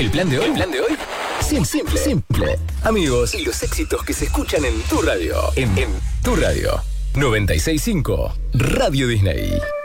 El plan de hoy. El plan de hoy. Simple. Simple. Amigos, y los éxitos que se escuchan en tu radio. En tu radio. 96.5 Radio Disney.